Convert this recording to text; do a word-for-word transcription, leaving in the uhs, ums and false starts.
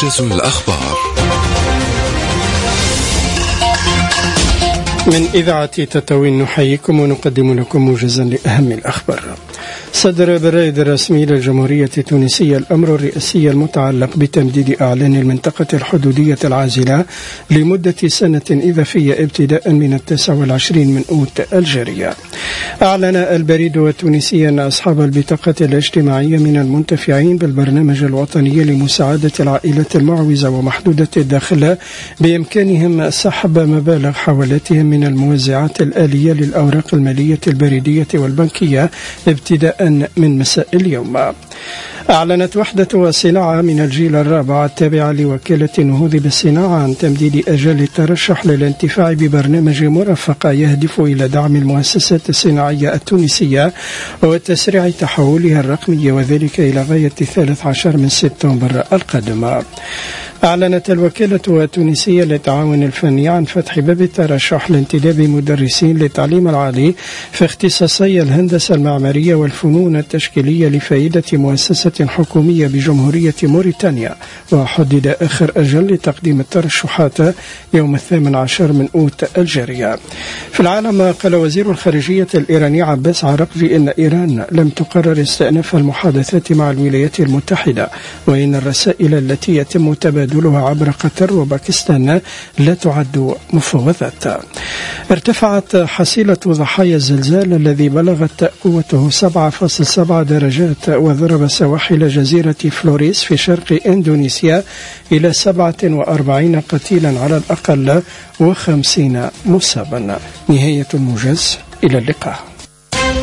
موجز الأخبار من إذاعة تطاوين، نحييكم ونقدم لكم موجزا لأهم الأخبار. صدر برائد رسمي للجمهورية التونسية الأمر الرئاسي المتعلق بتمديد أعلان المنطقة الحدودية العازلة لمدة سنة إضافية ابتداء من التاسع والعشرين من أوت الجارية. أعلن البريد التونسي أن أصحاب البطاقة الاجتماعية من المنتفعين بالبرنامج الوطني لمساعدة العائلات المعوزة ومحدودة الدخل بإمكانهم سحب مبالغ حوالاتهم من الموزعات الآلية للأوراق المالية البريدية والبنكية ابتداء من مساء اليوم. أعلنت وحدة الصناعة من الجيل الرابع التابعة لوكالة النهوض بالصناعة عن تمديد أجل الترشح للانتفاع ببرنامج مرافقة يهدف إلى دعم المؤسسات الصناعية التونسية وتسريع تحولها الرقمي، وذلك إلى غاية الثالث عشر من سبتمبر القادم. أعلنت الوكالة التونسية للتعاون الفني عن فتح باب الترشح لانتداب مدرسين للتعليم العالي في اختصاصي الهندسة المعمارية والفنون التشكيلية لفائدة مؤسسة حكومية بجمهورية موريتانيا، وحدد آخر أجل لتقديم الترشحات يوم الثامن عشر من أوت الجارية. في العالم، قال وزير الخارجية الإيراني عباس عراقجي إن إيران لم تقرر استئناف المحادثات مع الولايات المتحدة، وإن الرسائل التي يتم تبادلها عبر قطر وباكستان لا تعد مفاوضات. ارتفعت حصيلة ضحايا الزلزال الذي بلغت قوته سبعة فاصلة سبعة درجات وضرب سواحل جزيرة فلوريس في شرق إندونيسيا إلى سبعة وأربعين قتيلا على الأقل وخمسين مصابا. نهاية الموجز، إلى اللقاء.